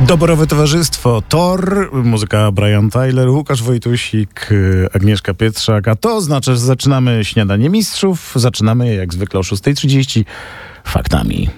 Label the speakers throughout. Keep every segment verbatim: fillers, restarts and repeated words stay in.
Speaker 1: Dobrowe towarzystwo, Thor, muzyka Brian Tyler, Łukasz Wojtusik, Agnieszka Pietrzak, a to oznacza, że zaczynamy Śniadanie Mistrzów, zaczynamy jak zwykle o szósta trzydzieści faktami.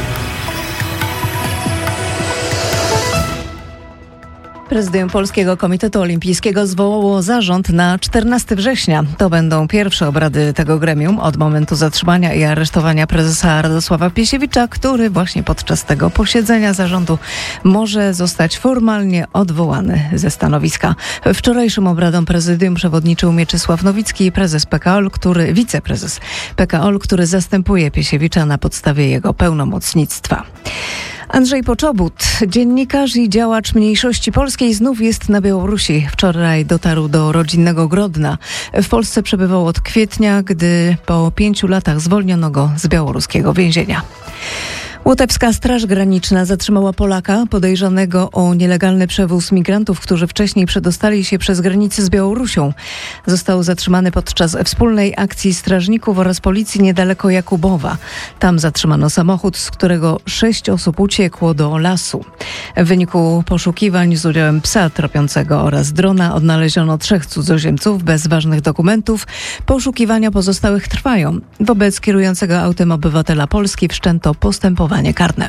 Speaker 2: Prezydium Polskiego Komitetu Olimpijskiego zwołało zarząd na czternastego września. To będą pierwsze obrady tego gremium od momentu zatrzymania i aresztowania prezesa Radosława Piesiewicza, który właśnie podczas tego posiedzenia zarządu może zostać formalnie odwołany ze stanowiska. Wczorajszym obradom prezydium przewodniczył Mieczysław Nowicki, prezes P K O L, który, wiceprezes P K O L, który zastępuje Piesiewicza na podstawie jego pełnomocnictwa. Andrzej Poczobut, dziennikarz i działacz mniejszości polskiej, znów jest na Białorusi. Wczoraj dotarł do rodzinnego Grodna. W Polsce przebywał od kwietnia, gdy po pięciu latach zwolniono go z białoruskiego więzienia. Łotewska Straż Graniczna zatrzymała Polaka podejrzanego o nielegalny przewóz migrantów, którzy wcześniej przedostali się przez granicę z Białorusią. Został zatrzymany podczas wspólnej akcji strażników oraz policji niedaleko Jakubowa. Tam zatrzymano samochód, z którego sześć osób uciekło do lasu. W wyniku poszukiwań z udziałem psa tropiącego oraz drona odnaleziono trzech cudzoziemców bez ważnych dokumentów. Poszukiwania pozostałych trwają. Wobec kierującego autem obywatela Polski wszczęto postępowanie karne.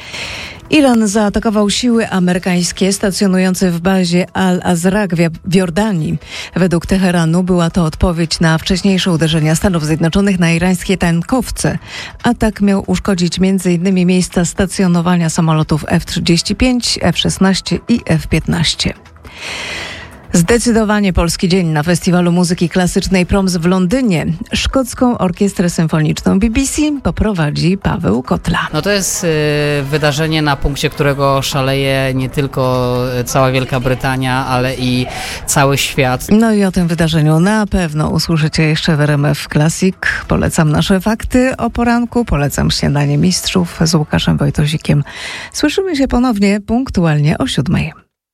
Speaker 2: Iran zaatakował siły amerykańskie stacjonujące w bazie Al-Azraq w Jordanii. Według Teheranu była to odpowiedź na wcześniejsze uderzenia Stanów Zjednoczonych na irańskie tankowce. Atak miał uszkodzić między innymi miejsca stacjonowania samolotów F trzydzieści pięć, F szesnaście i F piętnaście. Zdecydowanie polski dzień na Festiwalu Muzyki Klasycznej Proms w Londynie. Szkocką Orkiestrę Symfoniczną B B C poprowadzi Paweł Kotla.
Speaker 3: No to jest y, wydarzenie, na punkcie którego szaleje nie tylko cała Wielka Brytania, ale i cały świat.
Speaker 2: No i o tym wydarzeniu na pewno usłyszycie jeszcze w R M F Classic. Polecam nasze fakty o poranku, polecam Śniadanie Mistrzów z Łukaszem Wojtusikiem. Słyszymy się ponownie punktualnie o siódmej.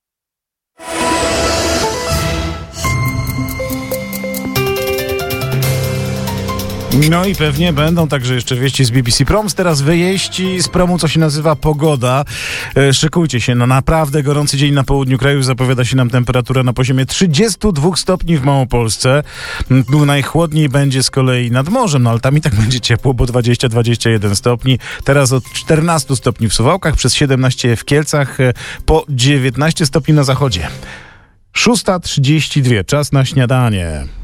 Speaker 1: No i pewnie będą także jeszcze wieści z B B C Proms. Teraz wyjeździ z promu, co się nazywa pogoda. E, szykujcie się, no naprawdę gorący dzień na południu kraju. Zapowiada się nam temperatura na poziomie trzydziestu dwóch stopni w Małopolsce. Tu najchłodniej będzie z kolei nad morzem, no ale tam i tak będzie ciepło, bo dwadzieścia do dwudziestu jeden stopni. Teraz od czternastu stopni w Suwałkach, przez siedemnaście w Kielcach, e, po dziewiętnaście stopni na zachodzie. szósta trzydzieści dwa, czas na śniadanie.